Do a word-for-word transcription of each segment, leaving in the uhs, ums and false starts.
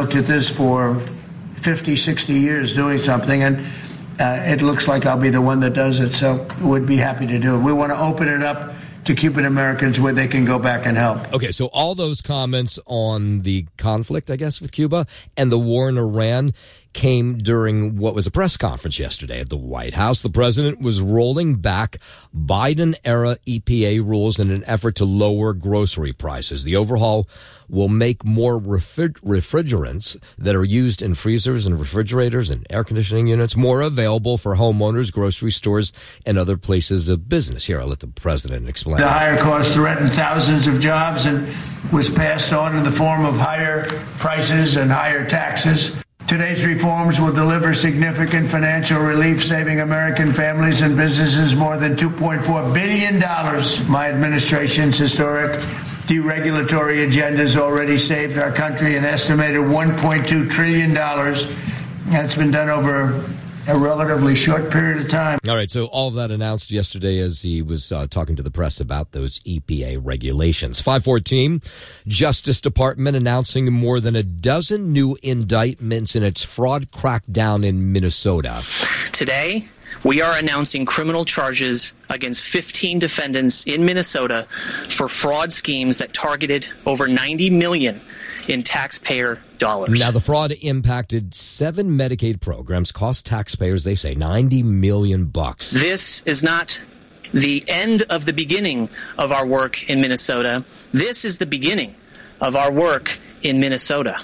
looked at this for fifty, sixty years doing something, and uh, it looks like I'll be the one that does it, so would be happy to do it. We want to open it up to Cuban Americans where they can go back and help. Okay, so all those comments on the conflict, I guess, with Cuba and the war in Iran came during what was a press conference yesterday at the White House. The president was rolling back Biden-era E P A rules in an effort to lower grocery prices. The overhaul will make more refri- refrigerants that are used in freezers and refrigerators and air conditioning units more available for homeowners, grocery stores, and other places of business. Here, I'll let the president explain. The higher cost threatened thousands of jobs and was passed on in the form of higher prices and higher taxes. Today's reforms will deliver significant financial relief, saving American families and businesses more than two point four billion dollars. My administration's historic deregulatory agenda has already saved our country an estimated one point two trillion dollars. That's been done over a relatively short period of time. All right, so all of that announced yesterday as he was uh, talking to the press about those E P A regulations. five fourteen, Justice Department announcing more than a dozen new indictments in its fraud crackdown in Minnesota. Today, we are announcing criminal charges against fifteen defendants in Minnesota for fraud schemes that targeted over ninety million dollars in taxpayer dollars. Now, the fraud impacted seven Medicaid programs, cost taxpayers, they say, ninety million bucks. This is not the end of the beginning of our work in Minnesota. This is the beginning of our work in Minnesota.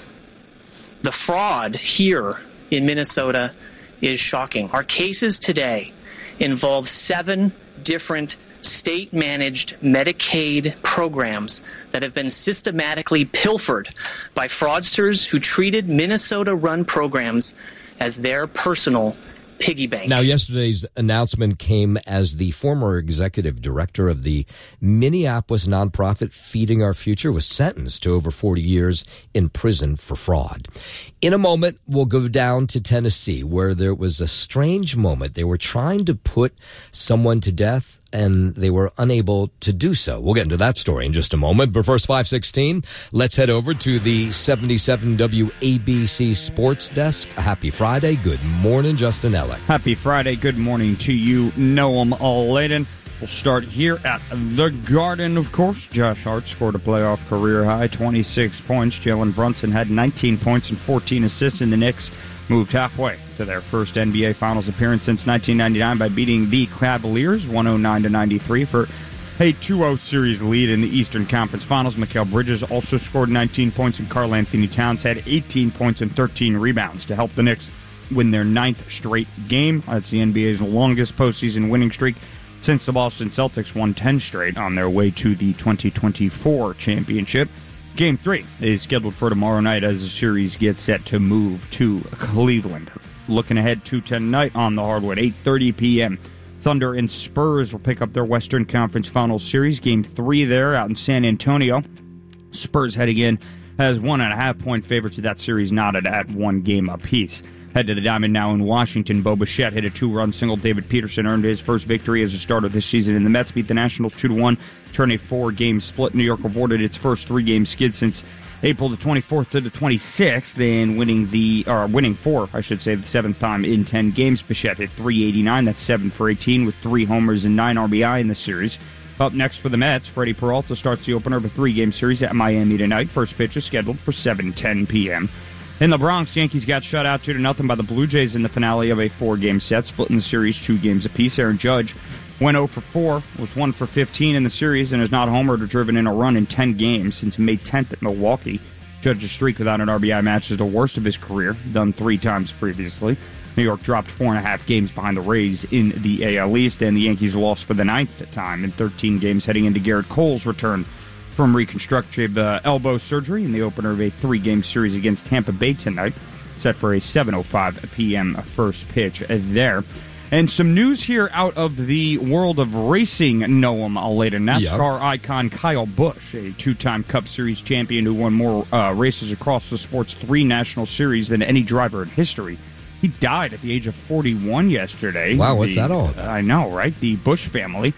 The fraud here in Minnesota is shocking. Our cases today involve seven different state-managed Medicaid programs that have been systematically pilfered by fraudsters who treated Minnesota-run programs as their personal piggy bank. Now, yesterday's announcement came as the former executive director of the Minneapolis nonprofit Feeding Our Future was sentenced to over forty years in prison for fraud. In a moment, we'll go down to Tennessee, where there was a strange moment. They were trying to put someone to death, and they were unable to do so. We'll get into that story in just a moment. But first, five sixteen, let's head over to the seventy-seven W A B C Sports Desk. Happy Friday. Good morning, Justin Ellick. Happy Friday. Good morning to you, Noam Laden. We'll start here at the Garden, of course. Josh Hart scored a playoff career high, twenty-six points. Jalen Brunson had nineteen points and fourteen assists, and the Knicks moved halfway to their first N B A Finals appearance since nineteen ninety-nine by beating the Cavaliers one oh nine to ninety-three for a two oh series lead in the Eastern Conference Finals. Mikal Bridges also scored nineteen points, and Karl Anthony Towns had eighteen points and thirteen rebounds to help the Knicks win their ninth straight game. That's the N B A's longest postseason winning streak since the Boston Celtics won ten straight on their way to the twenty twenty-four championship. Game three is scheduled for tomorrow night as the series gets set to move to Cleveland. Looking ahead to tonight on the hardwood, eight thirty p.m. Thunder and Spurs will pick up their Western Conference Finals series. Game three there out in San Antonio. Spurs heading in as one and a half point favorites of that series, knotted at one game apiece. Head to the Diamond now in Washington. Bo Bichette hit a two-run single. David Peterson earned his first victory as a starter this season, and the Mets beat the Nationals two to one, turn a four-game split. New York avoided its first three-game skid since April the twenty-fourth to the twenty-sixth, then winning the or winning four, I should say, the seventh time in ten games. Bichette hit three eighty-nine. That's seven for eighteen with three homers and nine R B I in the series. Up next for the Mets, Freddie Peralta starts the opener of a three-game series at Miami tonight. First pitch is scheduled for seven ten p.m. In the Bronx, Yankees got shut out two to nothing by the Blue Jays in the finale of a four-game set, splitting the series two games apiece. Aaron Judge went oh for four, was one for fifteen in the series, and has not homered or driven in a run in ten games since May tenth at Milwaukee. Judge's streak without an R B I match is the worst of his career, done three times previously. New York dropped four and a half games behind the Rays in the A L East, and the Yankees lost for the ninth time in thirteen games heading into Garrett Cole's return from reconstructive uh, elbow surgery in the opener of a three-game series against Tampa Bay tonight, set for a seven oh five p.m. first pitch there. And some news here out of the world of racing, Noam Laden. NASCAR yep. icon Kyle Busch, a two-time Cup Series champion who won more uh, races across the sport's three national series than any driver in history. He died at the age of forty-one yesterday. Wow, what's the, that all about? I know, right? The Busch family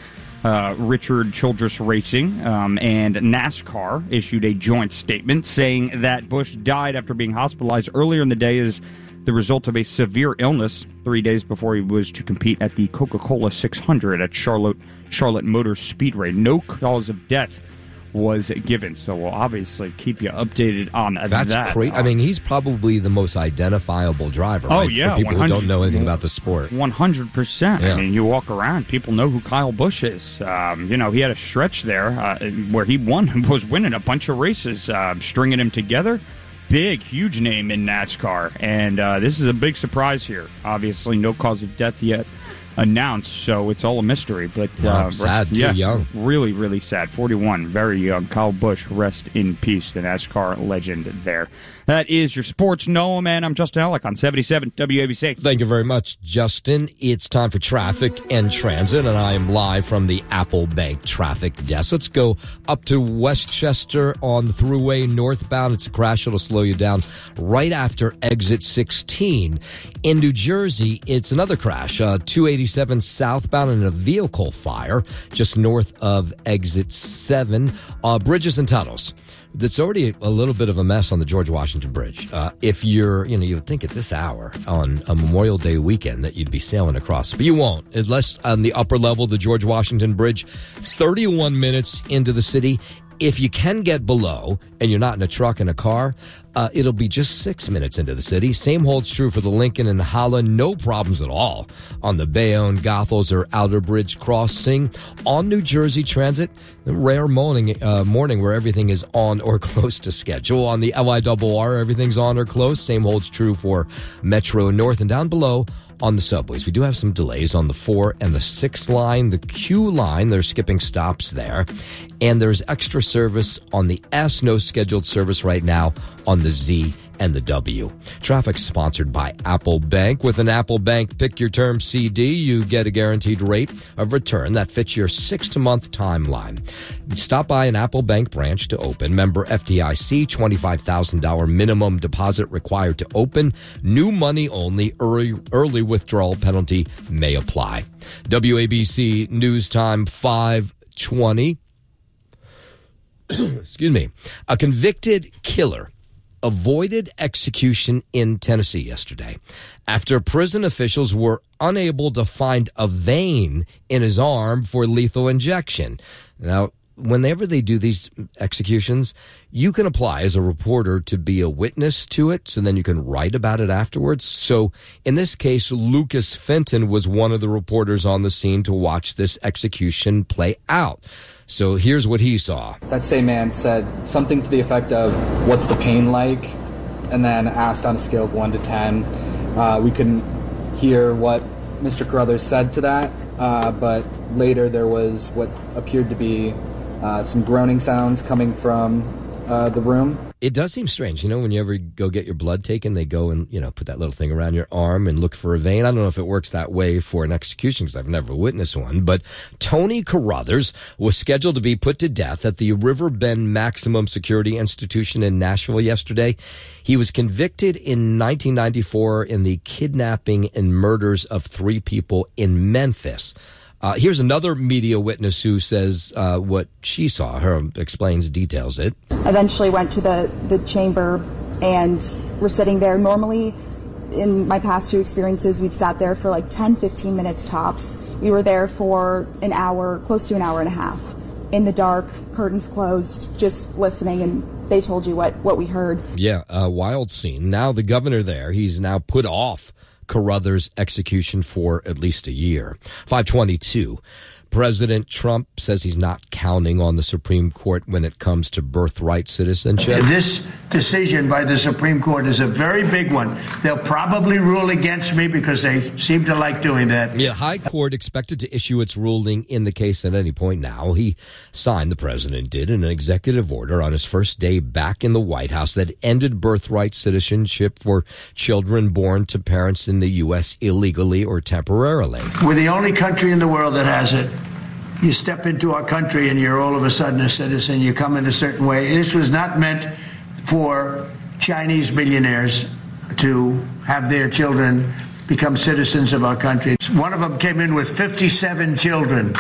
Uh, Richard Childress Racing um, and NASCAR issued a joint statement saying that Busch died after being hospitalized earlier in the day as the result of a severe illness three days before he was to compete at the Coca-Cola six hundred at Charlotte Charlotte Motor Speedway. No cause of death was given, so we'll obviously keep you updated on That's that. That's great. I mean, he's probably the most identifiable driver, oh, right? yeah, for people who don't know anything about the sport. one hundred percent. Yeah. I mean, you walk around, people know who Kyle Busch is. Um, you know, he had a stretch there uh, where he won, was winning a bunch of races, uh, stringing them together. Big, huge name in NASCAR, and uh, this is a big surprise here. Obviously, no cause of death yet announced, so it's all a mystery. But wow, uh, sad, rest, too yeah, young. Really, really sad. forty-one, very young. Kyle Busch, rest in peace, the NASCAR legend there. That is your Sports Noam, and I'm Justin Ellick on seventy-seven W A B C. Thank you very much, Justin. It's time for traffic and transit, and I am live from the Apple Bank traffic desk. Let's go up to Westchester on the Thruway northbound. It's a crash. It'll slow you down right after exit sixteen. In New Jersey, it's another crash, uh, two eighty-seven southbound in a vehicle fire just north of exit seven. Uh, bridges and tunnels. It's already a little bit of a mess on the George Washington Bridge. Uh, if you're, you know, you would think at this hour on a Memorial Day weekend that you'd be sailing across, but you won't. Unless on the upper level of the George Washington Bridge, thirty-one minutes into the city. If you can get below and you're not in a truck and a car, uh, it'll be just six minutes into the city. Same holds true for the Lincoln and Holland. No problems at all on the Bayonne, Goethals, or Outer Bridge crossing. On New Jersey Transit, rare morning, uh, morning where everything is on or close to schedule. On the L I R R, everything's on or close. Same holds true for Metro North. And down below, on the subways, we do have some delays on the four and the six line, the Q line. They're skipping stops there. And there's extra service on the S, no scheduled service right now on the Z and the W. Traffic sponsored by Apple Bank. With an Apple Bank Pick Your Term C D, you get a guaranteed rate of return that fits your six-month timeline. Stop by an Apple Bank branch to open. Member F D I C, twenty-five thousand dollars minimum deposit required to open. New money only. Early, early withdrawal penalty may apply. W A B C News Time five twenty. Excuse me. A convicted killer avoided execution in Tennessee yesterday after prison officials were unable to find a vein in his arm for lethal injection. Now, whenever they do these executions, you can apply as a reporter to be a witness to it, so then you can write about it afterwards. So in this case, Lucas Fenton was one of the reporters on the scene to watch this execution play out. So here's what he saw. That same man said something to the effect of, "What's the pain like?" And then asked on a scale of one to ten. Uh, we couldn't hear what Mister Carruthers said to that, uh, but later there was what appeared to be uh, some groaning sounds coming from uh, the room. It does seem strange. You know, when you ever go get your blood taken, they go and, you know, put that little thing around your arm and look for a vein. I don't know if it works that way for an execution because I've never witnessed one. But Tony Carruthers was scheduled to be put to death at the Riverbend Maximum Security Institution in Nashville yesterday. He was convicted in nineteen ninety-four in the kidnapping and murders of three people in Memphis. Uh, here's another media witness who says uh, what she saw. Her explains, details it. Eventually went to the, the chamber and we're sitting there. Normally, in my past two experiences, we'd sat there for like ten, fifteen minutes tops. We were there for an hour, close to an hour and a half. In the dark, curtains closed, just listening, and they told you what, what we heard. Yeah, a wild scene. Now the governor there, he's now put off Carruthers' execution for at least a year. five twenty-two. President Trump says he's not counting on the Supreme Court when it comes to birthright citizenship. This decision by the Supreme Court is a very big one. They'll probably rule against me because they seem to like doing that. Yeah, High Court expected to issue its ruling in the case at any point now. He signed, the president did, an executive order on his first day back in the White House that ended birthright citizenship for children born to parents in the U S illegally or temporarily. We're the only country in the world that has it. You step into our country and you're all of a sudden a citizen. You come in a certain way. This was not meant for Chinese millionaires to have their children become citizens of our country. One of them came in with fifty-seven children.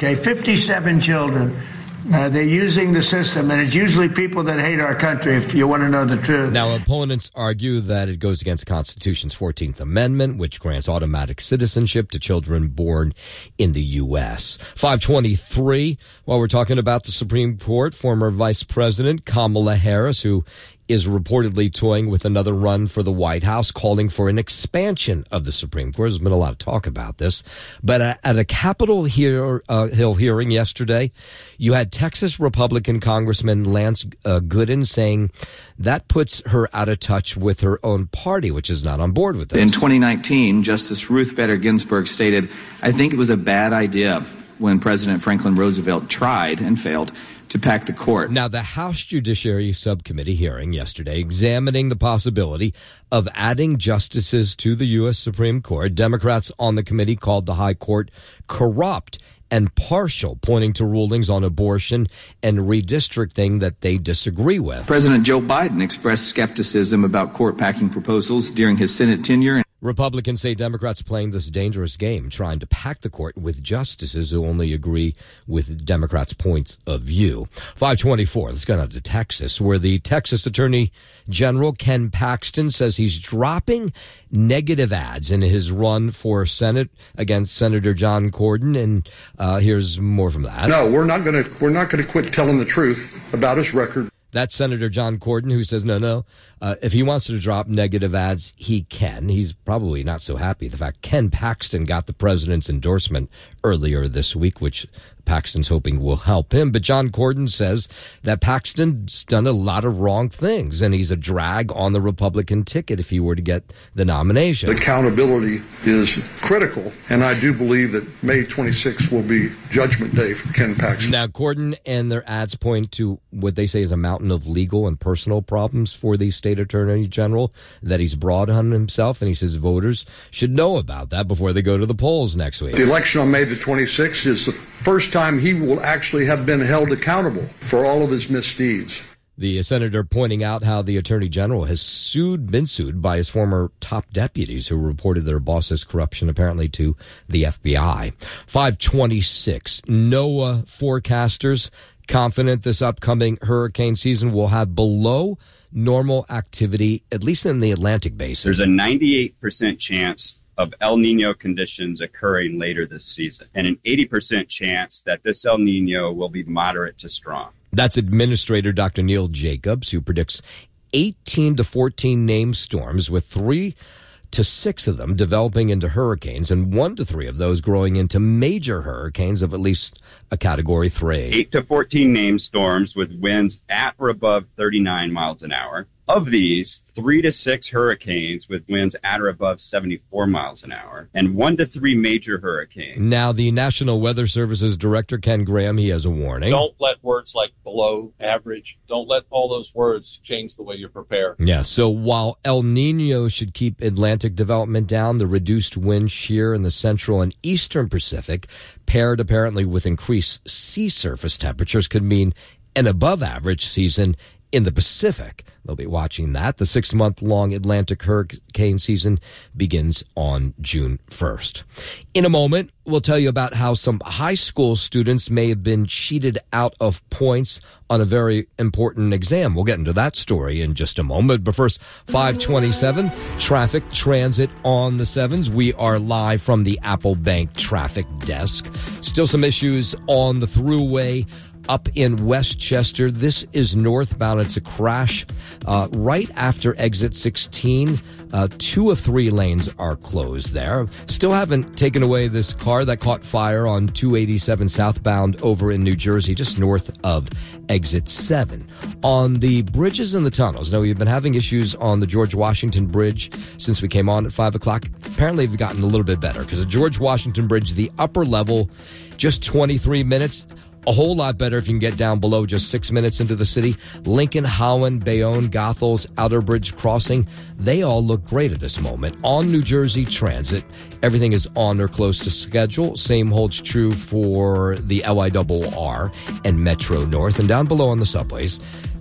Okay, fifty-seven children. Uh, they're using the system, and it's usually people that hate our country, if you want to know the truth. Now, opponents argue that it goes against the Constitution's fourteenth Amendment, which grants automatic citizenship to children born in the U S five twenty-three, while we're talking about the Supreme Court, former Vice President Kamala Harris, who is reportedly toying with another run for the White House, calling for an expansion of the Supreme Court. There's been a lot of talk about this. But at a Capitol Hill, uh, Hill hearing yesterday, you had Texas Republican Congressman Lance uh, Gooden saying that puts her out of touch with her own party, which is not on board with this. In twenty nineteen, Justice Ruth Bader Ginsburg stated, "I think it was a bad idea when President Franklin Roosevelt tried and failed to pack the court." Now, the House Judiciary Subcommittee hearing yesterday examining the possibility of adding justices to the U S Supreme Court. Democrats on the committee called the High Court corrupt and partial, pointing to rulings on abortion and redistricting that they disagree with. President Joe Biden expressed skepticism about court packing proposals during his Senate tenure. Republicans say Democrats playing this dangerous game, trying to pack the court with justices who only agree with Democrats' points of view. five twenty-four, let's go now to Texas, where the Texas Attorney General Ken Paxton says he's dropping negative ads in his run for Senate against Senator John Cornyn. And uh, here's more from that. No, we're not going to we're not going to quit telling the truth about his record. That's Senator John Cornyn, who says, no, no, uh, if he wants to drop negative ads, he can. He's probably not so happy. The fact Ken Paxton got the president's endorsement earlier this week, which Paxton's hoping will help him. But John Cornyn says that Paxton's done a lot of wrong things, and he's a drag on the Republican ticket if he were to get the nomination. Accountability is critical, and I do believe that May twenty-sixth will be Judgment Day for Ken Paxton. Now, Cornyn and their ads point to what they say is a mountain of legal and personal problems for the state attorney general that he's brought on himself, and he says voters should know about that before they go to the polls next week. The election on May the twenty-sixth is the first time he will actually have been held accountable for all of his misdeeds. The senator pointing out how the attorney general has sued, been sued by his former top deputies who reported their boss's corruption apparently to the F B I. five twenty-six, NOAA forecasters confident this upcoming hurricane season will have below normal activity, at least in the Atlantic basin. There's a ninety-eight percent chance of El Nino conditions occurring later this season, and an eighty percent chance that this El Nino will be moderate to strong. That's Administrator Doctor Neil Jacobs, who predicts eighteen to fourteen named storms, with three to six of them developing into hurricanes, and one to three of those growing into major hurricanes of at least a Category three. eight to fourteen named storms with winds at or above thirty-nine miles an hour. Of these, three to six hurricanes with winds at or above seventy-four miles an hour, and one to three major hurricanes. Now, the National Weather Service's Director, Ken Graham, he has a warning. Don't let words like below, average, don't let all those words change the way you prepare. Yeah, so while El Nino should keep Atlantic development down, the reduced wind shear in the central and eastern Pacific, paired apparently with increased sea surface temperatures, could mean an above-average season in the Pacific. They'll be watching that. The six-month-long Atlantic hurricane season begins on June first. In a moment, we'll tell you about how some high school students may have been cheated out of points on a very important exam. We'll get into that story in just a moment. But first, five twenty-seven, traffic transit on the sevens. We are live from the Apple Bank traffic desk. Still some issues on the thruway up in Westchester. This is northbound. It's a crash uh, right after exit sixteen. Uh, two of three lanes are closed there. Still haven't taken away this car that caught fire on two eighty-seven southbound over in New Jersey, just north of exit seven. On the bridges and the tunnels, now we've been having issues on the George Washington Bridge since we came on at five o'clock. Apparently they've gotten a little bit better because the George Washington Bridge, the upper level, just twenty-three minutes. A whole lot better if you can get down below just six minutes into the city. Lincoln, Holland, Bayonne, Goethals, Outer Bridge Crossing, they all look great at this moment. On New Jersey Transit, everything is on or close to schedule. Same holds true for the L I R R and Metro North. And down below on the subways,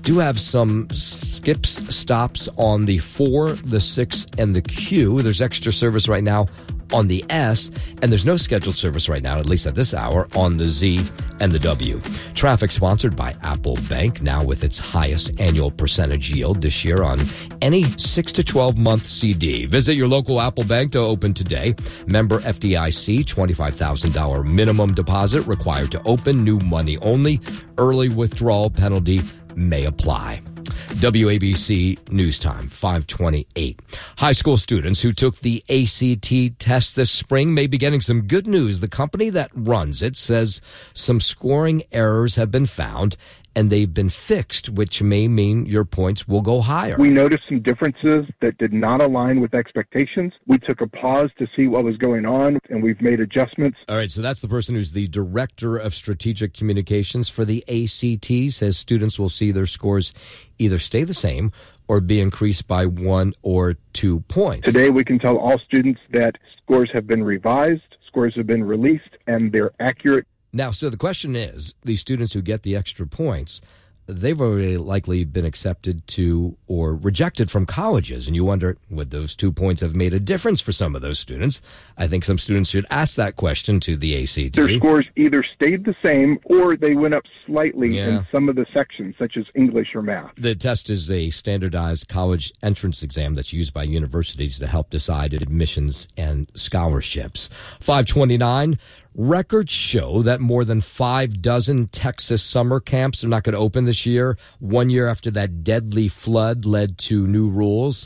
do have some skips stops on the four, the six, and the Q. There's extra service right now on the S, and there's no scheduled service right now, at least at this hour, on the Z and the W. Traffic sponsored by Apple Bank, now with its highest annual percentage yield this year on any six to twelve month C D. Visit your local Apple Bank to open today. Member F D I C, twenty-five thousand dollars minimum deposit required to open, new money only. Early withdrawal penalty may apply. W A B C News Time, five twenty-eight. High school students who took the A C T test this spring may be getting some good news. The company that runs it says some scoring errors have been found and they've been fixed, which may mean your points will go higher. We noticed some differences that did not align with expectations. We took a pause to see what was going on, and we've made adjustments. All right, so that's the person who's the Director of Strategic Communications for the A C T, says students will see their scores either stay the same or be increased by one or two points. Today, we can tell all students that scores have been revised, scores have been released, and they're accurate. Now, so the question is, these students who get the extra points, they've already likely been accepted to or rejected from colleges. And you wonder, would those two points have made a difference for some of those students? I think some students should ask that question to the A C T. Their scores either stayed the same or they went up slightly Yeah. in some of the sections, such as English or math. The test is a standardized college entrance exam that's used by universities to help decide admissions and scholarships. five twenty-nine. Records show that more than five dozen Texas summer camps are not going to open this year, one year after that deadly flood led to new rules.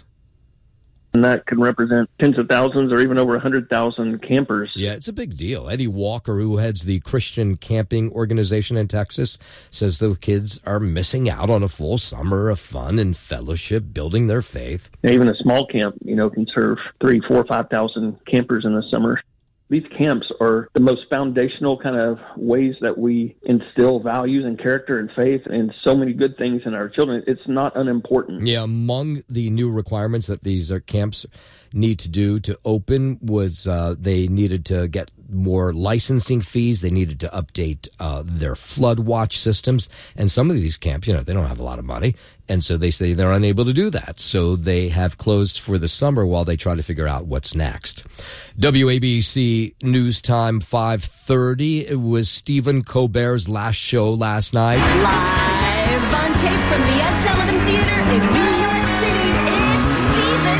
And that can represent tens of thousands or even over one hundred thousand campers. Yeah, it's a big deal. Eddie Walker, who heads the Christian Camping Organization in Texas, says the kids are missing out on a full summer of fun and fellowship, building their faith. And even a small camp, you know, can serve three, four, five thousand campers in the summer. These camps are the most foundational kind of ways that we instill values and character and faith and so many good things in our children. It's not unimportant. Yeah, among the new requirements that these uh, camps need to do to open was uh, they needed to get more licensing fees. They needed to update uh, their flood watch systems. And some of these camps, you know, they don't have a lot of money. And so they say they're unable to do that. So they have closed for the summer while they try to figure out what's next. W A B C News Time, five thirty. It was Stephen Colbert's last show last night. Live on tape from the Ed Sullivan Theater in New York City, it's Stephen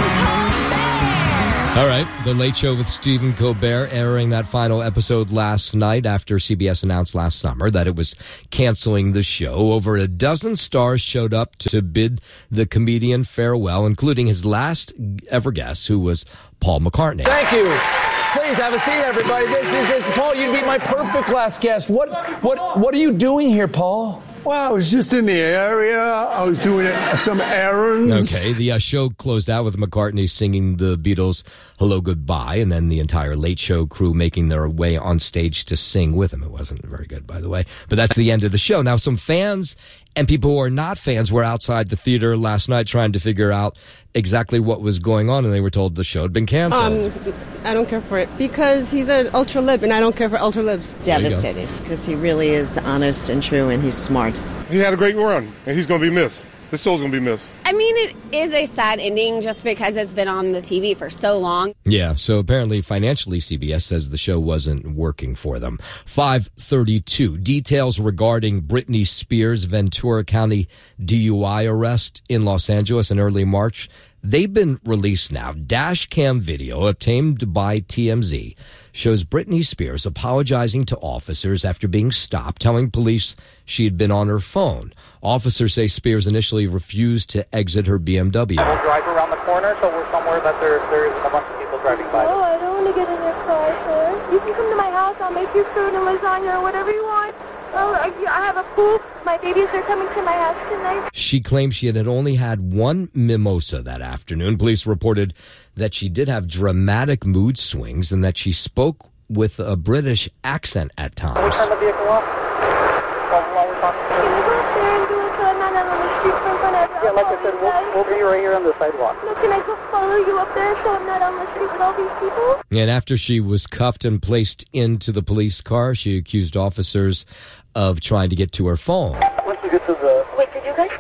Colbert. All right, The Late Show with Stephen Colbert airing that final episode last night after C B S announced last summer that it was canceling the show. Over a dozen stars showed up to bid the comedian farewell, including his last ever guest, who was Paul McCartney. Thank you. Please have a seat, everybody. This is just Paul. You'd be my perfect last guest. What, what, what are you doing here, Paul? Well, I was just in the area. I was doing some errands. Okay, the uh, show closed out with McCartney singing the Beatles' Hello, Goodbye, and then the entire Late Show crew making their way on stage to sing with him. It wasn't very good, by the way, but that's the end of the show. Now, some fans and people who are not fans were outside the theater last night trying to figure out exactly what was going on, and they were told the show had been canceled. Um, I don't care for it because he's an ultra lib, and I don't care for ultra libs. Devastated because he really is honest and true, and he's smart. He had a great run, and he's going to be missed. This show's going to be missed. I mean, it is a sad ending just because it's been on the T V for so long. Yeah, so apparently financially C B S says the show wasn't working for them. five thirty-two. Details regarding Britney Spears' Ventura County D U I arrest in Los Angeles in early March. They've been released now. Dash cam video obtained by T M Z shows Britney Spears apologizing to officers after being stopped, telling police she had been on her phone. Officers say Spears initially refused to exit her B M W. We'll drive around the corner, so we're somewhere that there, there isn't a bunch of people driving by. Oh, I don't want to get in your car, sir. You can come to my house. I'll make you food and lasagna or whatever you want. Oh, I, I have a pool. My babies are coming to my house tonight. She claims she had only had one mimosa that afternoon. Police reported that she did have dramatic mood swings and that she spoke with a British accent at times. Can we turn the vehicle off while, while we're talking? Can you go up there and do it so I'm not out on the street in front of Yeah, like I said, we'll, we'll be right here on the sidewalk. No, can I go follow you up there so I'm not on the street with all these people? And after she was cuffed and placed into the police car, she accused officers of trying to get to her phone. Once you get to the... Wait, did you guys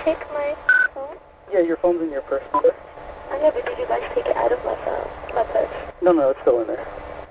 take my phone? Yeah, your phone's in your purse. I know, but did you guys take it out of my phone? My purse? No, no, it's still in there.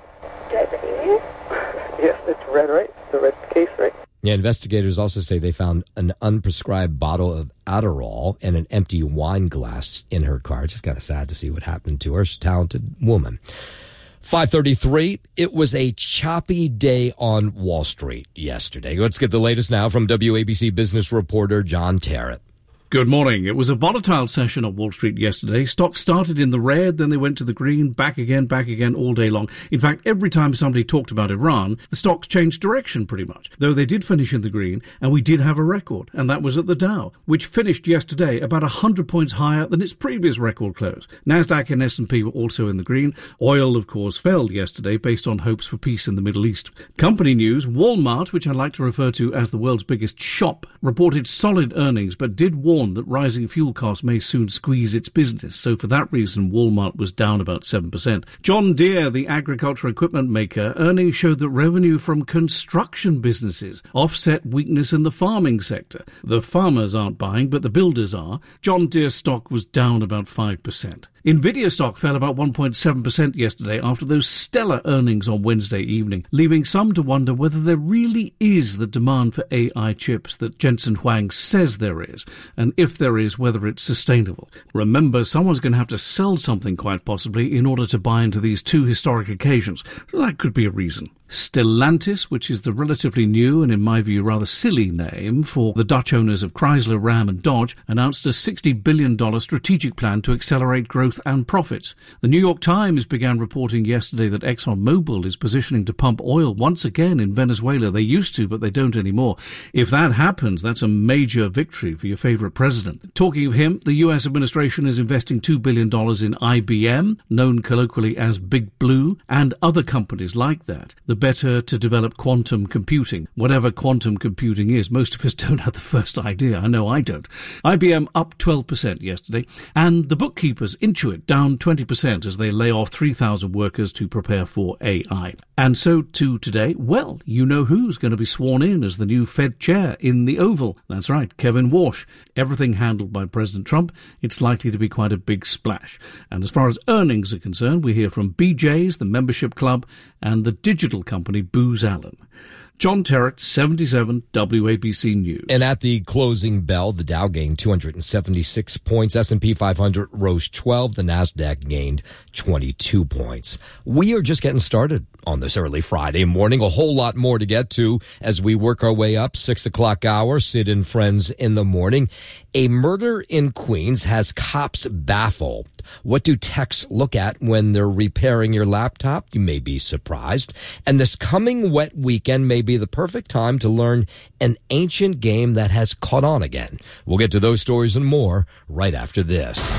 Do I believe you? Yes, it's red, right? The red case, right? Yeah, investigators also say they found an unprescribed bottle of Adderall and an empty wine glass in her car. It's just kind of sad to see what happened to her. She's a talented woman. five thirty-three, it was a choppy day on Wall Street yesterday. Let's get the latest now from W A B C business reporter John Terrett. Good morning. It was a volatile session on Wall Street yesterday. Stocks started in the red, then they went to the green, back again, back again all day long. In fact, every time somebody talked about Iran, the stocks changed direction pretty much, though they did finish in the green, and we did have a record, and that was at the Dow, which finished yesterday about one hundred points higher than its previous record close. Nasdaq and S and P were also in the green. Oil, of course, fell yesterday based on hopes for peace in the Middle East. Company news, Walmart, which I like to refer to as the world's biggest shop, reported solid earnings, but did warn that rising fuel costs may soon squeeze its business. So for that reason, Walmart was down about seven percent. John Deere, the agricultural equipment maker, earnings showed that revenue from construction businesses offset weakness in the farming sector. The farmers aren't buying, but the builders are. John Deere stock was down about five percent. Nvidia stock fell about one point seven percent yesterday after those stellar earnings on Wednesday evening, leaving some to wonder whether there really is the demand for A I chips that Jensen Huang says there is, and if there is, whether it's sustainable. Remember, someone's going to have to sell something quite possibly in order to buy into these two historic occasions. That could be a reason. Stellantis, which is the relatively new and in my view rather silly name for the Dutch owners of Chrysler, Ram and Dodge, announced a sixty billion dollars strategic plan to accelerate growth and profits. The New York Times began reporting yesterday that ExxonMobil is positioning to pump oil once again in Venezuela. They used to, but they don't anymore. If that happens, that's a major victory for your favorite president. Talking of him, the U S administration is investing two billion dollars in I B M, known colloquially as Big Blue, and other companies like that. The better to develop quantum computing. Whatever quantum computing is, most of us don't have the first idea. I know I don't. I B M up twelve percent yesterday, and the bookkeepers, Intuit, down twenty percent as they lay off three thousand workers to prepare for A I. And so too today, well, you know who's going to be sworn in as the new Fed chair in the Oval. That's right, Kevin Warsh. Everything handled by President Trump. It's likely to be quite a big splash. And as far as earnings are concerned, we hear from B J's, the membership club, and the digital company Booz Allen. John Terrett, seventy-seven W A B C News. And at the closing bell, the Dow gained two hundred seventy-six points. S and P five hundred rose twelve. The Nasdaq gained twenty-two points. We are just getting started on this early Friday morning. A whole lot more to get to as we work our way up. Six o'clock hour, Sid and Friends in the morning. A murder in Queens has cops baffled. What do techs look at when they're repairing your laptop? You may be surprised. And this coming wet weekend may be the perfect time to learn an ancient game that has caught on again. We'll get to those stories and more right after this.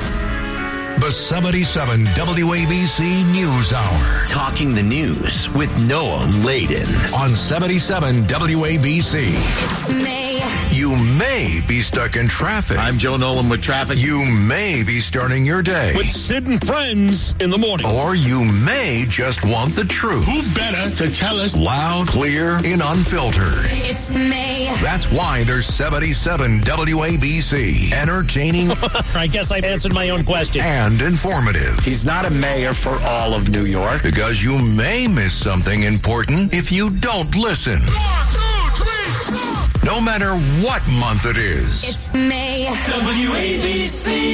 The seventy-seven W A B C News Hour. Talking the news with Noah Layden on seventy-seven W A B C. It's May. You may be stuck in traffic. I'm Joe Nolan with traffic. You may be starting your day with Sid and Friends in the morning. Or you may just want the truth. Who better to tell us? Loud, clear, and unfiltered. It's May. That's why there's seventy-seven W A B C. Entertaining. I guess I answered my own question. And informative. He's not a mayor for all of New York. Because you may miss something important if you don't listen. One, two, three, four. No matter what month it is. It's May. W A B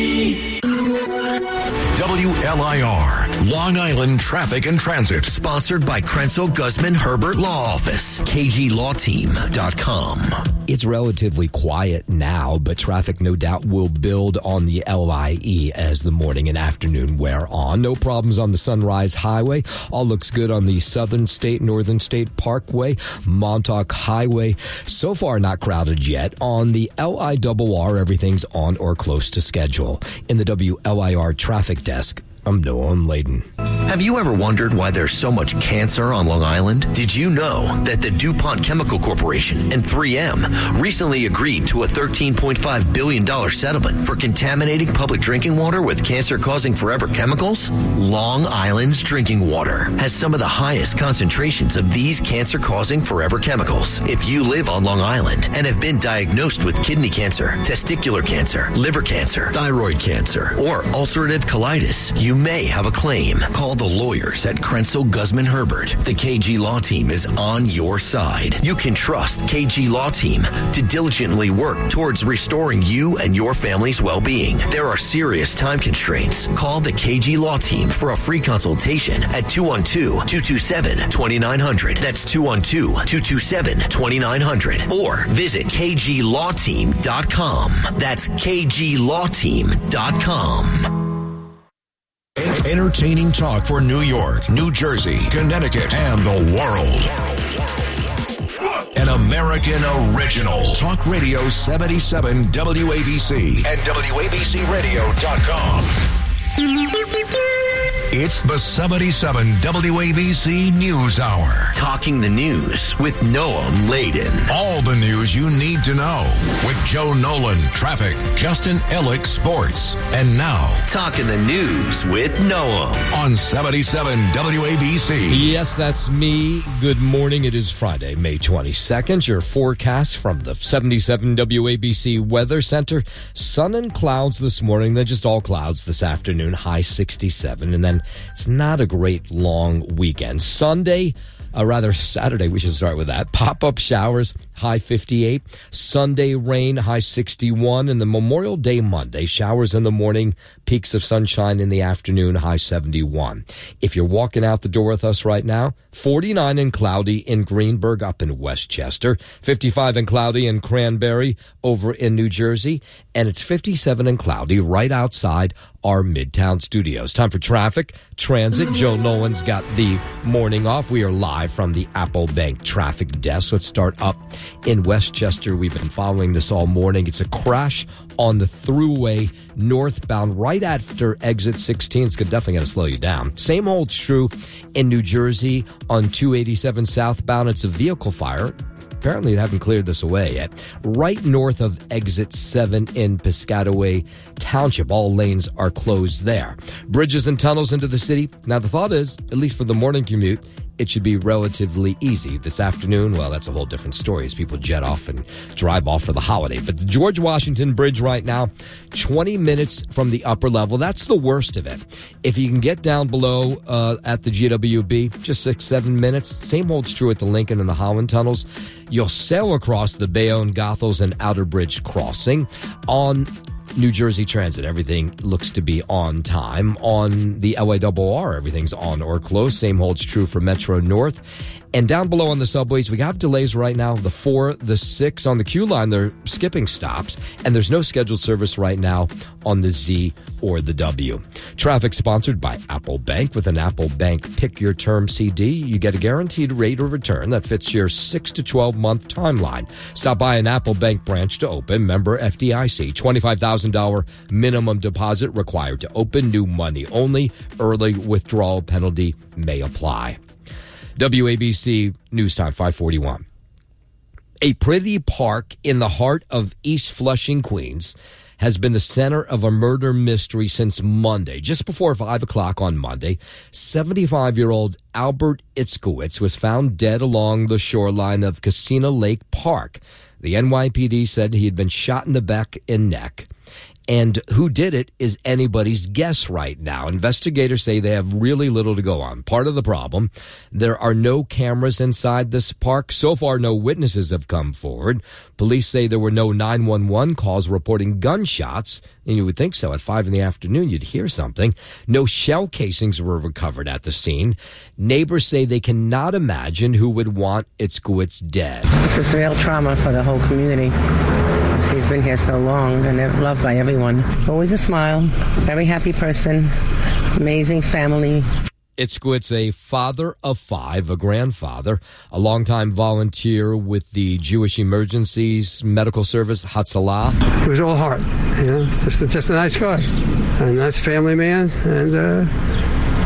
C. W L I R, Long Island Traffic and Transit. Sponsored by Krenzel Guzman Herbert Law Office, K G law team dot com. It's relatively quiet now, but traffic no doubt will build on the L I E as the morning and afternoon wear on. No problems on the Sunrise Highway. All looks good on the Southern State, Northern State Parkway, Montauk Highway. So far not crowded yet. On the L I R R, everything's on or close to schedule. In the W L I R traffic desk, I'm Noah Layden. Have you ever wondered why there's so much cancer on Long Island? Did you know that the DuPont Chemical Corporation and three M recently agreed to a thirteen point five billion dollars settlement for contaminating public drinking water with cancer-causing forever chemicals? Long Island's drinking water has some of the highest concentrations of these cancer-causing forever chemicals. If you live on Long Island and have been diagnosed with kidney cancer, testicular cancer, liver cancer, thyroid cancer, or ulcerative colitis, you may have a claim. Call the lawyers at Krenzel Guzman Herbert. The K G Law Team is on your side. You can trust K G Law Team to diligently work towards restoring you and your family's well-being. There are serious time constraints. Call the K G Law Team for a free consultation at two one two, two two seven, two nine zero zero. That's two one two, two two seven, two nine zero zero. Or visit k g law team dot com. That's k g law team dot com. Entertaining talk for New York, New Jersey, Connecticut, and the world. An American original. Talk Radio seventy-seven W A B C and W A B C radio dot com. It's the seventy-seven W A B C News Hour. Talking the news with Noam Laden. All the news you need to know with Joe Nolan, traffic, Justin Ellick, sports. And now, Talking the news with Noam on seventy-seven W A B C. Yes, that's me. Good morning. It is Friday, May twenty-second. Your forecast from the seventy-seven W A B C Weather Center. Sun and clouds this morning, then just all clouds this afternoon, high sixty-seven. And then it's not a great long weekend. Sunday, uh, rather Saturday, we should start with that. Pop-up showers, high fifty-eight. Sunday, rain, high sixty-one. And the Memorial Day Monday, showers in the morning, peaks of sunshine in the afternoon, high seventy-one. If you're walking out the door with us right now, forty-nine and cloudy in Greenburgh up in Westchester, fifty-five and cloudy in Cranberry over in New Jersey, and it's fifty-seven and cloudy right outside our Midtown studios. Time for traffic, transit. Joe Nolan's got the morning off. We are live from the Apple Bank traffic desk. Let's start up in Westchester. We've been following this all morning. It's a crash on the thruway northbound right after exit sixteen. It's definitely going to slow you down. Same holds true in New Jersey on two eighty-seven southbound. It's a vehicle fire. Apparently, they haven't cleared this away yet. Right north of exit seven in Piscataway Township. All lanes are closed there. Bridges and tunnels into the city. Now, the thought is, at least for the morning commute, it should be relatively easy. This afternoon, well, that's a whole different story as people jet off and drive off for the holiday. But the George Washington Bridge right now, twenty minutes from the upper level. That's the worst of it. If you can get down below uh, at the G W B, just six, seven minutes. Same holds true at the Lincoln and the Holland tunnels. You'll sail across the Bayonne, Goethals, and Outer Bridge crossing. On New Jersey Transit, everything looks to be on time. On the L A R R, everything's on or close. Same holds true for Metro North. And down below on the subways, we have delays right now. The four, the six on the Q line, they're skipping stops. And there's no scheduled service right now on the Z or the W. Traffic sponsored by Apple Bank. With an Apple Bank Pick Your Term C D, you get a guaranteed rate of return that fits your six to twelve month timeline. Stop by an Apple Bank branch to open. Member F D I C. twenty-five thousand dollars minimum deposit required to open. New money only. Early withdrawal penalty may apply. W A B C News Time, five forty-one. A pretty park in the heart of East Flushing, Queens, has been the center of a murder mystery since Monday. Just before five o'clock on Monday, seventy-five-year-old Albert Itzkowitz was found dead along the shoreline of Casino Lake Park. The N Y P D said he had been shot in the back and neck. And who did it is anybody's guess right now. Investigators say they have really little to go on. Part of the problem, there are no cameras inside this park. So far, no witnesses have come forward. Police say there were no nine one one calls reporting gunshots. And you would think so. At five in the afternoon, you'd hear something. No shell casings were recovered at the scene. Neighbors say they cannot imagine who would want Itzkowitz dead. This is real trauma for the whole community. He's been here so long and loved by everyone. Always a smile, very happy person, amazing family. Itzkowitz, a father of five, a grandfather, a longtime volunteer with the Jewish Emergencies Medical Service, Hatzalah. He was all heart, you know, just, just a nice guy, a nice family man, and uh,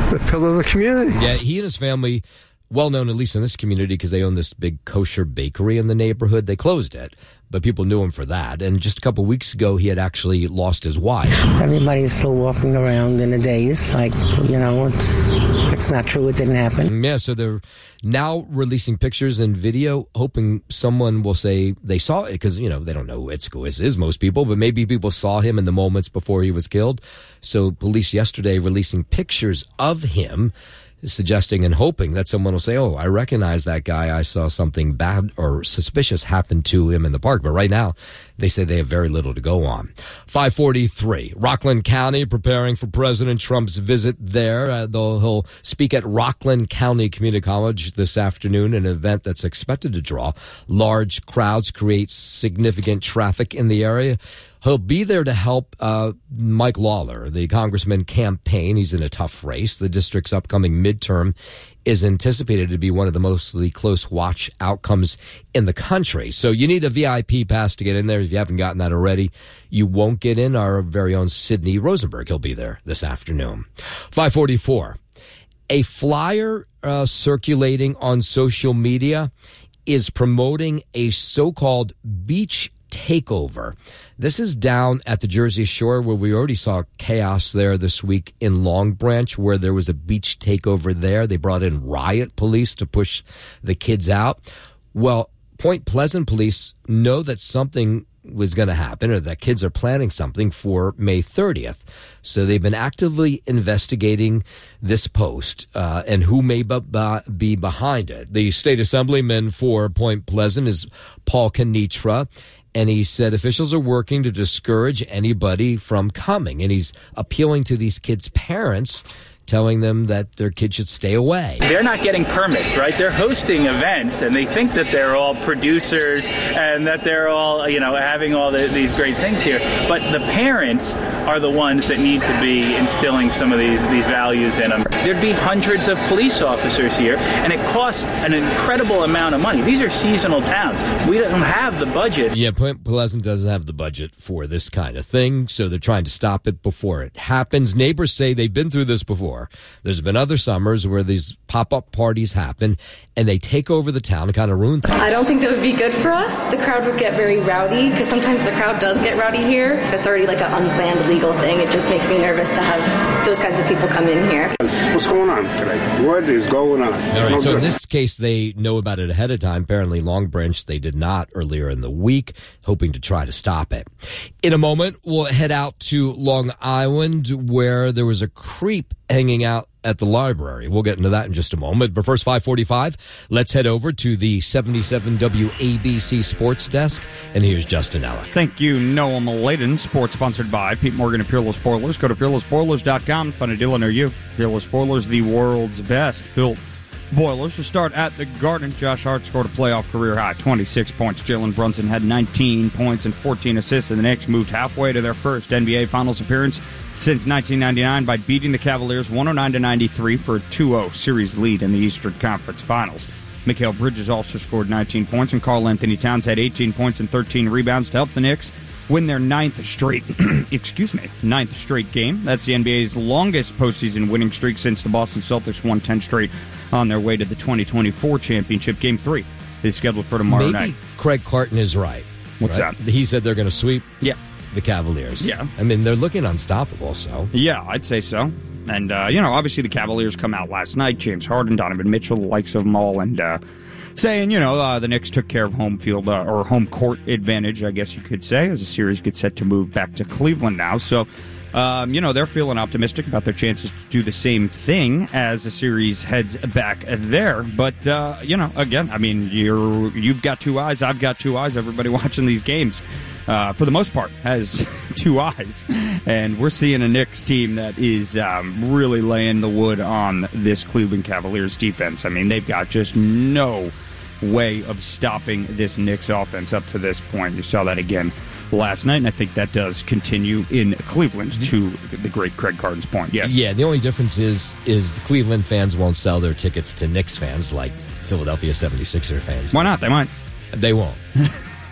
the pillar of the community. Yeah, he and his family, well known at least in this community because they own this big kosher bakery in the neighborhood. They closed it, but people knew him for that. And just a couple of weeks ago, he had actually lost his wife. Everybody's still walking around in a daze, like, you know, it's, it's not true, it didn't happen. Yeah, so they're now releasing pictures and video, hoping someone will say they saw it, because, you know, they don't know who Itzko is, is most people, but maybe people saw him in the moments before he was killed. So police yesterday releasing pictures of him, suggesting and hoping that someone will say, oh, I recognize that guy. I saw something bad or suspicious happen to him in the park. But right now, they say they have very little to go on. five forty-three, Rockland County preparing for President Trump's visit there. Uh, though he'll speak at Rockland County Community College this afternoon, an event that's expected to draw large crowds, create significant traffic in the area. He'll be there to help uh, Mike Lawler, the congressman, campaign. He's in a tough race. The district's upcoming midterm is anticipated to be one of the mostly close watch outcomes in the country. So you need a V I P pass to get in there. If you haven't gotten that already, you won't get in. Our very own Sidney Rosenberg, he'll be there this afternoon. five forty-four, a flyer uh, circulating on social media is promoting a so-called beach takeover. This is down at the Jersey Shore, where we already saw chaos there this week in Long Branch, where there was a beach takeover there. They brought in riot police to push the kids out. Well, Point Pleasant police know that something was going to happen, or that kids are planning something for May thirtieth. So they've been actively investigating this post uh, and who may be behind it. The state assemblyman for Point Pleasant is Paul Kenitra. And he said officials are working to discourage anybody from coming. And he's appealing to these kids' parents, telling them that their kids should stay away. They're not getting permits, right? They're hosting events, and they think that they're all producers and that they're all, you know, having all the, these great things here. But the parents are the ones that need to be instilling some of these, these values in them. There'd be hundreds of police officers here, and it costs an incredible amount of money. These are seasonal towns. We don't have the budget. Yeah, Point Pleasant doesn't have the budget for this kind of thing, so they're trying to stop it before it happens. Neighbors say they've been through this before. There's been other summers where these pop-up parties happen and they take over the town and kind of ruin things. I don't think that would be good for us. The crowd would get very rowdy, because sometimes the crowd does get rowdy here. If it's already like an unplanned illegal thing, it just makes me nervous to have those kinds of people come in here. What's going on today? What is going on? All right, no so good. in this case, they know about it ahead of time. Apparently, Long Branch, they did not earlier in the week, hoping to try to stop it. In a moment, we'll head out to Long Island, where there was a creep hanging out at the library. We'll get into that in just a moment. But first, five forty-five, let's head over to the seventy-seven W A B C Sports Desk. And here's Justin Ellick. Thank you, Noah Maladen. Sports sponsored by Pete Morgan and Peerless Boilers. Go to peerless boilers dot com. Find a dealer near you. Peerless Boilers, the world's best built boilers. To start at the Garden, Josh Hart scored a playoff career high, twenty-six points. Jalen Brunson had nineteen points and fourteen assists, and the Knicks moved halfway to their first N B A Finals appearance since nineteen ninety-nine by beating the Cavaliers one oh nine to ninety-three for a two oh series lead in the Eastern Conference Finals. Mikal Bridges also scored nineteen points, and Karl Anthony Towns had eighteen points and thirteen rebounds to help the Knicks win their ninth straight, excuse me, ninth straight game. That's the N B A's longest postseason winning streak since the Boston Celtics won ten straight on their way to the twenty twenty-four championship. Game three is scheduled for tomorrow Maybe night. Craig Carton is right. What's right? that? He said they're going to sweep yeah. the Cavaliers. Yeah. I mean, they're looking unstoppable, so. Yeah, I'd say so. And, uh, you know, obviously the Cavaliers come out last night. James Harden, Donovan Mitchell, the likes of them all, and uh, saying, you know, uh, the Knicks took care of home field, uh, or home court advantage, I guess you could say, as the series gets set to move back to Cleveland now. So, um, you know, they're feeling optimistic about their chances to do the same thing as the series heads back there. But, uh, you know, again, I mean, you're, you've got two eyes, I've got two eyes. Everybody watching these games, uh, for the most part, has two eyes. And we're seeing a Knicks team that is um, really laying the wood on this Cleveland Cavaliers defense. I mean, they've got just no way of stopping this Knicks offense up to this point. You saw that again last night, and I think that does continue in Cleveland, to the great Craig Carton's point. Yes. Yeah, the only difference is is the Cleveland fans won't sell their tickets to Knicks fans like Philadelphia seventy-sixer fans. Why not? They might. They won't.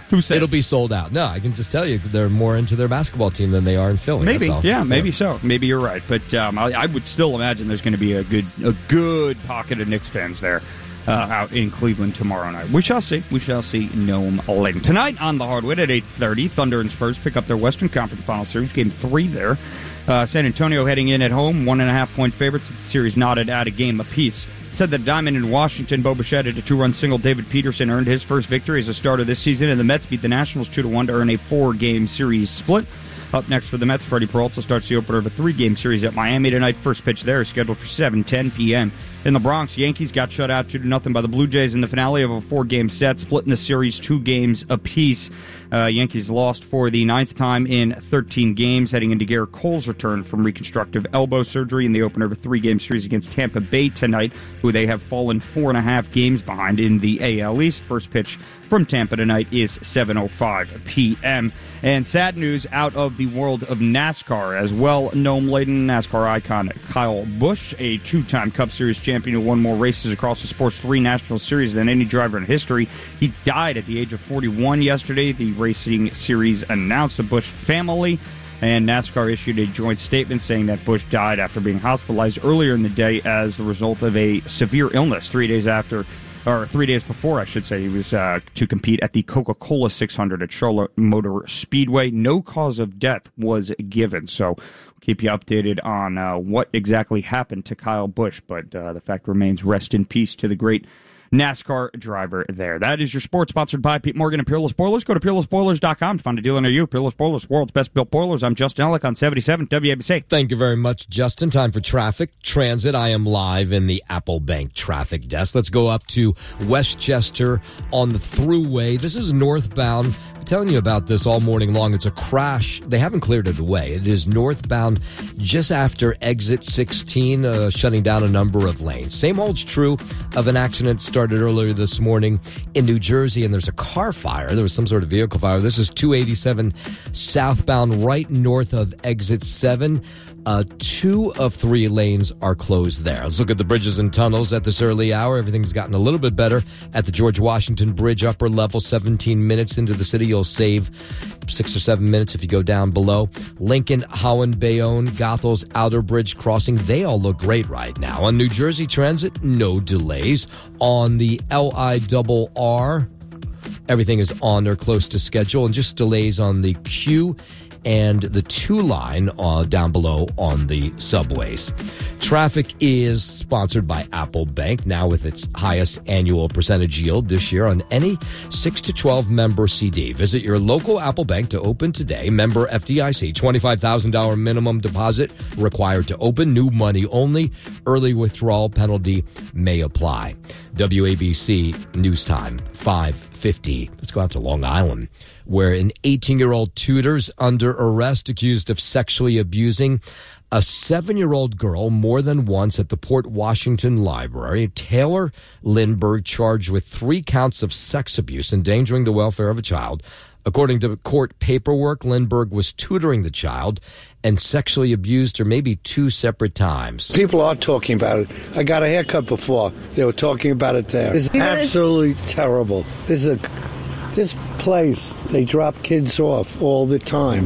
Who says? It'll be sold out. No, I can just tell you they're more into their basketball team than they are in Philly. Maybe, that's all. yeah, maybe so. Maybe you're right, but um, I, I would still imagine there's going to be a good, a good pocket of Knicks fans there uh, out in Cleveland tomorrow night. We shall see. We shall see. Noam Laden tonight on the Hardwood at eight thirty. Thunder and Spurs pick up their Western Conference Final Series, game three there. Uh, San Antonio heading in at home, one and a half point favorites. The series knotted at a game apiece. Said that Diamond in Washington, Bo Bichette hit a two-run single. David Peterson earned his first victory as a starter this season, and the Mets beat the Nationals two to one to earn a four-game series split. Up next for the Mets, Freddie Peralta starts the opener of a three-game series at Miami tonight. First pitch there is scheduled for seven ten p.m. In the Bronx, Yankees got shut out two to nothing by the Blue Jays in the finale of a four-game set, splitting the series two games apiece. Uh, Yankees lost for the ninth time in thirteen games, heading into Garrett Cole's return from reconstructive elbow surgery in the opener of a three-game series against Tampa Bay tonight, who they have fallen four and a half games behind in the A L East. First pitch from Tampa tonight is seven oh five p.m. And sad news out of the world of NASCAR as well. Noam Laden, NASCAR icon Kyle Busch, a two-time Cup Series champion who won more races across the sport's three national series than any driver in history. He died at the age of forty-one yesterday. The racing series announced the Busch family, and NASCAR issued a joint statement saying that Busch died after being hospitalized earlier in the day as the result of a severe illness three days after or three days before, I should say, he was uh, to compete at the Coca-Cola six hundred at Charlotte Motor Speedway. No cause of death was given, so we'll keep you updated on uh, what exactly happened to Kyle Busch, but uh, the fact remains, rest in peace to the great NASCAR driver there. That is your sports, sponsored by Pete Morgan and Peerless Boilers. Go to peerless boilers dot com to find a dealer near you. Peerless Boilers, world's best built boilers. I'm Justin Ellick on seventy-seven W A B C. Thank you very much, Justin. Time for traffic. Transit. I am live in the Apple Bank traffic desk. Let's go up to Westchester on the Thruway. This is northbound. I'm telling you about this all morning long. It's a crash. They haven't cleared it away. It is northbound just after exit sixteen, uh, shutting down a number of lanes. Same holds true of an accident started earlier this morning in New Jersey, and there's a car fire. There was some sort of vehicle fire. This is two eighty-seven southbound right north of exit seven. Uh, two of three lanes are closed there. Let's look at the bridges and tunnels at this early hour. Everything's gotten a little bit better at the George Washington Bridge, upper level, seventeen minutes into the city. You'll save six or seven minutes if you go down below. Lincoln, Holland, Bayonne, Gothel's Outer Bridge crossing, they all look great right now. On New Jersey Transit, no delays. On the L I R R, everything is on or close to schedule, and just delays on the Q and the two line uh, down below on the subways. Traffic is sponsored by Apple Bank, now with its highest annual percentage yield this year on any six to twelve member C D. Visit your local Apple Bank to open today. Member F D I C, twenty-five thousand dollars minimum deposit required to open. New money only. Early withdrawal penalty may apply. W A B C News Time, five fifty. Let's go out to Long Island, where an eighteen-year-old tutor's under arrest accused of sexually abusing a seven-year-old girl more than once at the Port Washington Library. Taylor Lindbergh charged with three counts of sex abuse, endangering the welfare of a child. According to court paperwork, Lindbergh was tutoring the child and sexually abused her maybe two separate times. People are talking about it. I got a haircut before. They were talking about it there. It's absolutely terrible. This is a, this place, they drop kids off all the time.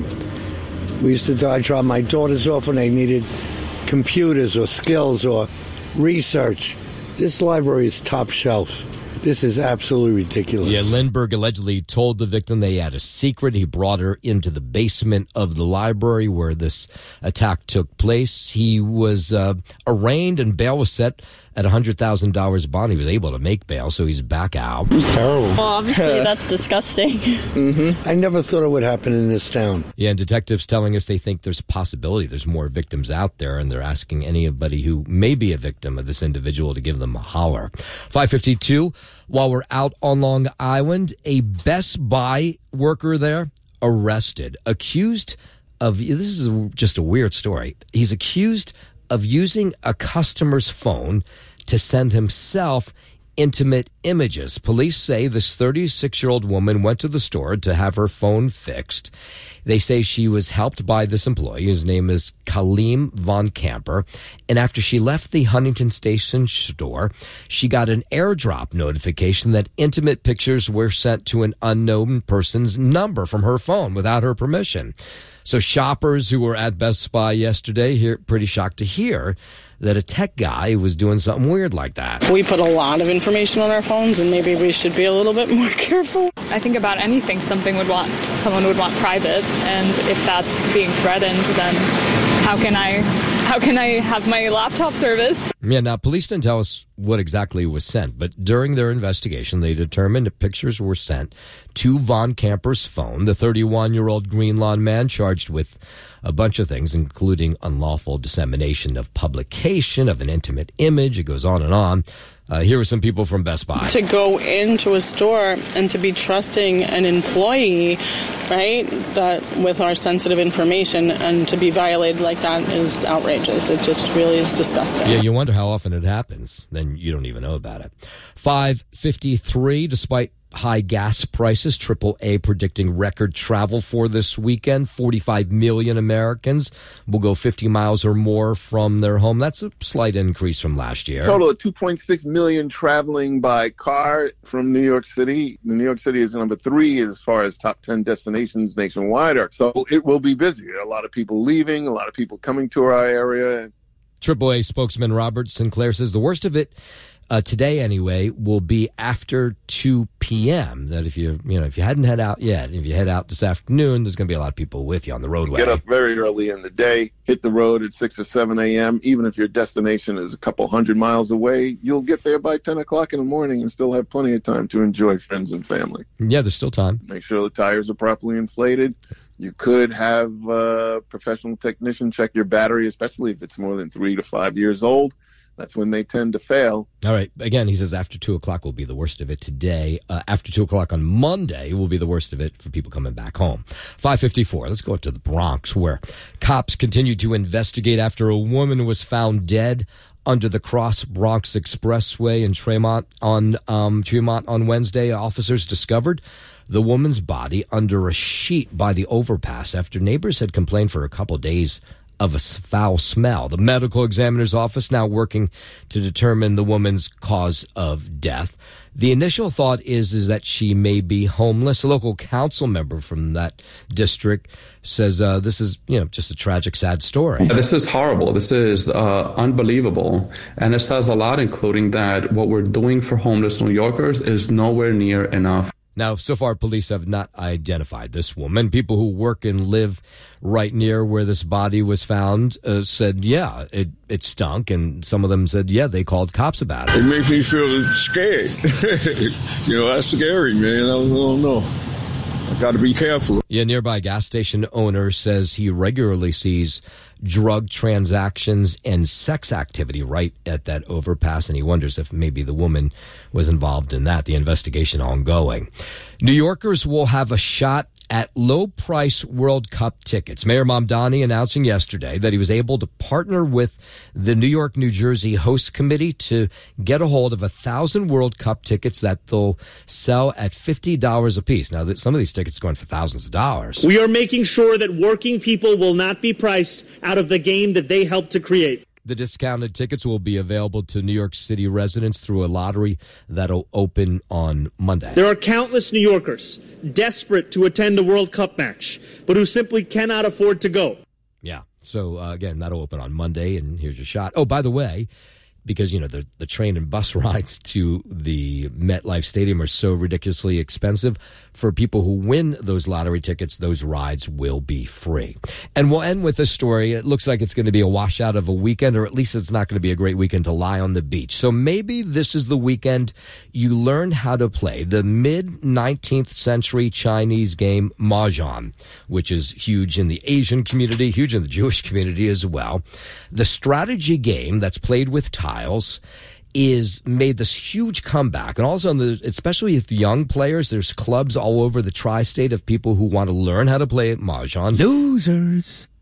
We used to I drop my daughters off when they needed computers or skills or research. This library is top shelf. This is absolutely ridiculous. Yeah, Lindbergh allegedly told the victim they had a secret. He brought her into the basement of the library where this attack took place. He was uh, arraigned and bail was set at one hundred thousand dollars bond. He was able to make bail, so he's back out. It's terrible. Well, obviously, that's disgusting. Mm-hmm. I never thought it would happen in this town. Yeah, and detectives telling us they think there's a possibility there's more victims out there, and they're asking anybody who may be a victim of this individual to give them a holler. five fifty-two, while we're out on Long Island, a Best Buy worker there arrested, accused of, this is just a weird story, he's accused of using a customer's phone to send himself intimate images. Police say this thirty-six-year-old woman went to the store to have her phone fixed. They say she was helped by this employee. His name is Kaleem Von Camper. And after she left the Huntington Station store, she got an airdrop notification that intimate pictures were sent to an unknown person's number from her phone without her permission. So shoppers who were at Best Buy yesterday here pretty shocked to hear that a tech guy was doing something weird like that. We put a lot of information on our phones, and maybe we should be a little bit more careful. I think about anything something would want, someone would want private, and if that's being threatened, then how can I, how can I have my laptop serviced? Yeah, now police didn't tell us what exactly was sent, but during their investigation, they determined that pictures were sent to Von Camper's phone. The thirty-one-year-old Green Lawn man charged with a bunch of things, including unlawful dissemination of publication of an intimate image. It goes on and on. Uh, here are some people from Best Buy. To go into a store and to be trusting an employee, right, that with our sensitive information, and to be violated like that is outrageous. It just really is disgusting. Yeah, you wonder how often it happens. Then you don't even know about it. five fifty-three, despite high gas prices, triple A predicting record travel for this weekend. forty-five million Americans will go fifty miles or more from their home. That's a slight increase from last year. Total of two point six million traveling by car from New York City. New York City is number three as far as top ten destinations nationwide are. So it will be busy. There are a lot of people leaving, a lot of people coming to our area. triple A spokesman Robert Sinclair says the worst of it, Uh, today anyway, will be after two p.m. That if you you know if you hadn't head out yet, if you head out this afternoon, there's going to be a lot of people with you on the roadway. Get up very early in the day, hit the road at six or seven a.m. Even if your destination is a couple hundred miles away, you'll get there by ten o'clock in the morning and still have plenty of time to enjoy friends and family. Yeah, there's still time. Make sure the tires are properly inflated. You could have a professional technician check your battery, especially if it's more than three to five years old. That's when they tend to fail. All right. Again, he says after two o'clock will be the worst of it today. Uh, after two o'clock on Monday will be the worst of it for people coming back home. five fifty-four. Let's go to the Bronx, where cops continue to investigate after a woman was found dead under the Cross Bronx Expressway in Tremont on um, Tremont on Wednesday. Officers discovered the woman's body under a sheet by the overpass after neighbors had complained for a couple days of a foul smell. The medical examiner's office now working to determine the woman's cause of death. The initial thought is, is that she may be homeless. A local council member from that district says uh, this is, you know, just a tragic, sad story. This is horrible. This is uh, unbelievable. And it says a lot, including that what we're doing for homeless New Yorkers is nowhere near enough. Now, so far, police have not identified this woman. People who work and live right near where this body was found uh, said, yeah, it, it stunk. And some of them said, yeah, they called cops about it. It makes me feel scared. You know, that's scary, man. I don't, I don't know. I got to be careful. Yeah, nearby gas station owner says he regularly sees drug transactions and sex activity right at that overpass, and he wonders if maybe the woman was involved in that. The investigation ongoing. New Yorkers will have a shot at low-price World Cup tickets. Mayor Mamdani announcing yesterday that he was able to partner with the New York, New Jersey host committee to get a hold of a thousand World Cup tickets that they'll sell at fifty dollars a piece. Now, some of these tickets are going for thousands of dollars. We are making sure that working people will not be priced out of the game that they helped to create. The discounted tickets will be available to New York City residents through a lottery that'll open on Monday. There are countless New Yorkers desperate to attend a World Cup match, but who simply cannot afford to go. Yeah. So, uh, again, that'll open on Monday, and here's your shot. Oh, by the way, because, you know, the, the train and bus rides to the MetLife Stadium are so ridiculously expensive, for people who win those lottery tickets, those rides will be free. And we'll end with this story. It looks like it's going to be a washout of a weekend, or at least it's not going to be a great weekend to lie on the beach. So maybe this is the weekend you learn how to play the mid-nineteenth century Chinese game Mahjong, which is huge in the Asian community, huge in the Jewish community as well. The strategy game that's played with tiles is made this huge comeback. And also, in the, especially with young players, there's clubs all over the tri-state of people who want to learn how to play Mahjong. Losers.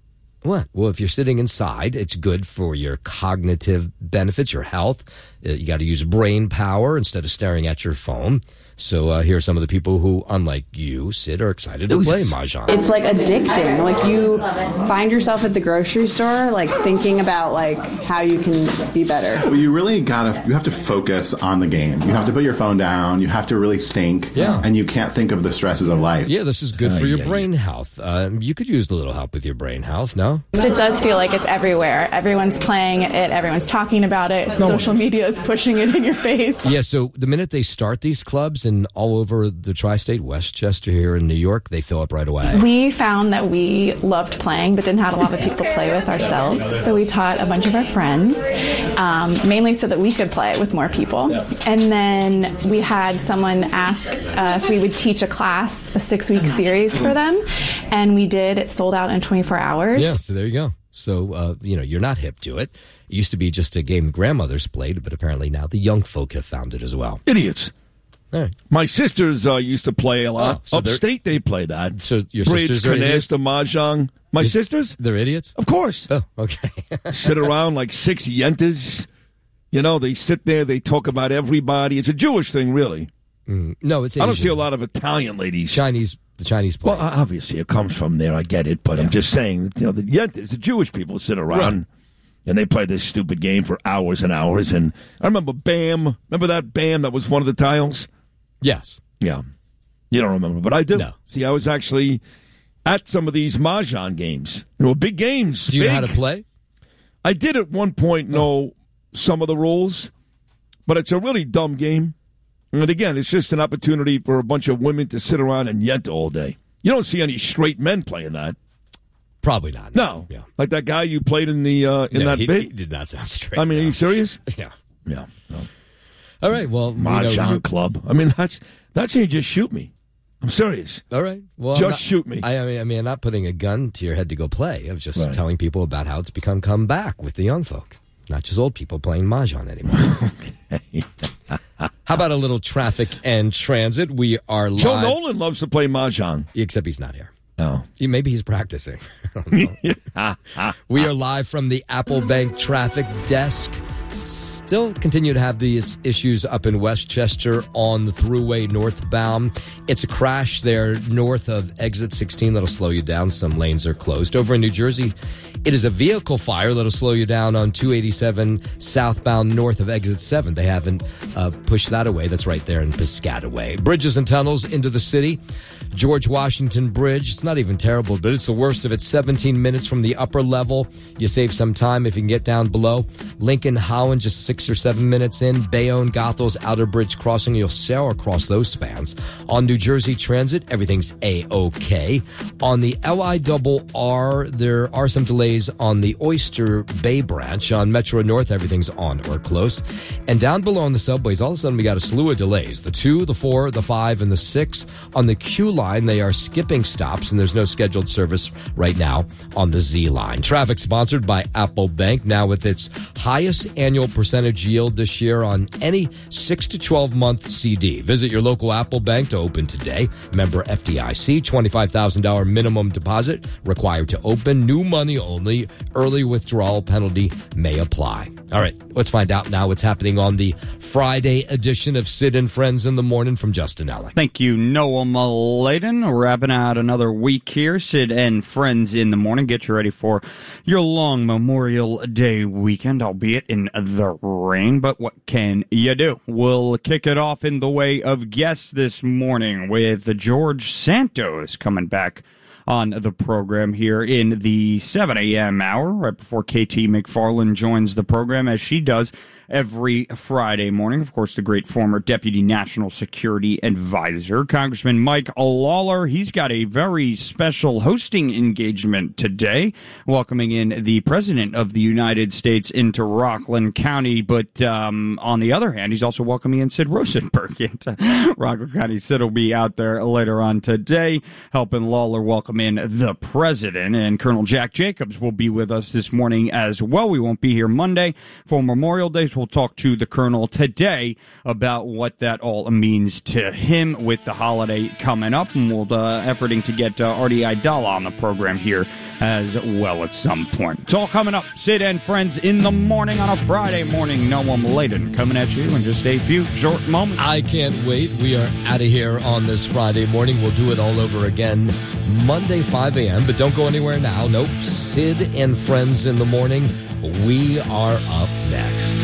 What? Well, if you're sitting inside, it's good for your cognitive benefits, your health. Uh, you got to use brain power instead of staring at your phone. So uh, here are some of the people who, unlike you, Sid, are excited to play Mahjong. It's like addicting. Like you find yourself at the grocery store, like thinking about like how you can be better. Well, you really gotta, you have to focus on the game. You have to put your phone down. You have to really think. Yeah. And you can't think of the stresses of life. Yeah, this is good for Uh, your yeah, brain health. Uh, you could use a little help with your brain health, no? It does feel like it's everywhere. Everyone's playing it. Everyone's talking about it. No. Social media is pushing it in your face. Yeah, so the minute they start these clubs and all over the tri-state, Westchester here in New York, they fill up right away. We found that we loved playing, but didn't have a lot of people to play with ourselves. So we taught a bunch of our friends, um, mainly so that we could play with more people. And then we had someone ask uh, if we would teach a class, a six-week series for them. And we did. It sold out in twenty-four hours. Yeah, so there you go. So, uh, you know, you're not hip to it. It used to be just a game grandmothers played, but apparently now the young folk have found it as well. Idiots. All right. My sisters uh, used to play a lot. Oh, so they're- Upstate, they play that. So your Bridge, sisters are idiots? canasta, mahjong. My Your- sisters? They're idiots? Of course. Oh, okay. Sit around like six yentas. You know, they sit there, they talk about everybody. It's a Jewish thing, really. Mm, no, it's I don't Asian. see a lot of Italian ladies. Chinese, the Chinese play. Well, obviously, it comes from there. I get it. But I'm just saying, you know, the yentas, the Jewish people sit around. Right. And they play this stupid game for hours and hours. And I remember Bam. Remember that Bam that was one of the tiles? Yes. Yeah. You don't remember, but I do. No. See, I was actually at some of these Mahjong games. They were big games. Do you big. know how to play? I did at one point know some of the rules, but it's a really dumb game. And again, it's just an opportunity for a bunch of women to sit around and yent all day. You don't see any straight men playing that. Probably not. No. Yeah. Like that guy you played in the uh, in No, that he, bit? he did not sound straight. I mean, are you serious? Yeah. Yeah. No. All right. Well, you know, Mahjong you- club. I mean, that's that's how you just shoot me. I'm serious. All right. Well, Just I'm not- shoot me. I, I mean, I mean, I'm not putting a gun to your head to go play. I'm just Right. telling people about how it's become come back with the young folk, not just old people playing mahjong anymore. How about a little traffic and transit? We are live. Joe Nolan loves to play Mahjong. Except he's not here. Oh. He- Maybe he's practicing. I don't know. We are live from the Apple Bank traffic desk. Still continue to have these issues up in Westchester on the thruway northbound. It's a crash there north of exit sixteen that'll slow you down. Some lanes are closed. Over in New Jersey, it is a vehicle fire that'll slow you down on two eighty-seven southbound north of exit seven. They haven't uh, pushed that away. That's right there in Piscataway. Bridges and tunnels into the city. George Washington Bridge. It's not even terrible, but it's the worst of it. seventeen minutes from the upper level. You save some time if you can get down below. Lincoln Holland, just six or seven minutes in. Bayonne, Gothel's Outer Bridge Crossing. You'll sail across those spans. On New Jersey Transit, everything's A-OK. On the L I R R, there are some delays on the Oyster Bay branch. On Metro North, everything's on or close. And down below on the subways, all of a sudden we got a slew of delays. The two, the four, the five, and the six. On the Q line, they are skipping stops, and there's no scheduled service right now on the Z line. Traffic sponsored by Apple Bank, now with its highest annual percentage yield this year on any six to twelve month C D. Visit your local Apple Bank to open today. Member F D I C, twenty-five thousand dollars minimum deposit required to open. New money only. Early withdrawal penalty may apply. All right, let's find out now what's happening on the Friday edition of Sid and Friends in the Morning from Justin Ellick. Thank you, Noah Maladen. Wrapping out another week here. Sid and Friends in the Morning. Get you ready for your long Memorial Day weekend, albeit in the rain. But what can you do? We'll kick it off in the way of guests this morning with George Santos coming back on the program here in the seven a.m. hour, right before K T McFarland joins the program, as she does every Friday morning. Of course, the great former Deputy National Security Advisor, Congressman Mike Lawler. He's got a very special hosting engagement today, welcoming in the President of the United States into Rockland County. But um, on the other hand, he's also welcoming in Sid Rosenberg into Rockland County. Sid will be out there later on today, helping Lawler welcome in the President. And Colonel Jack Jacobs will be with us this morning as well. We won't be here Monday for Memorial Day course, we'll talk to the Colonel today about what that all means to him with the holiday coming up. And we'll uh, efforting to get uh, Artie Idala on the program here as well at some point. It's all coming up. Sid and Friends in the morning on a Friday morning. Noam Laden coming at you in just a few short moments. I can't wait. We are out of here on this Friday morning. We'll do it all over again Monday, five a.m. But don't go anywhere now. Nope. Sid and Friends in the morning. We are up next.